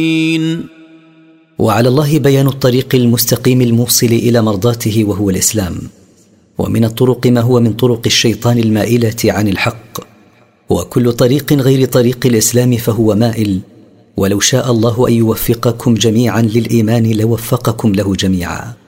وعلى الله بيان الطريق المستقيم الموصل إلى مرضاته وهو الإسلام، ومن الطرق ما هو من طرق الشيطان المائلة عن الحق، وكل طريق غير طريق الإسلام فهو مائل، ولو شاء الله أن يوفقكم جميعا للإيمان لوفقكم له جميعا.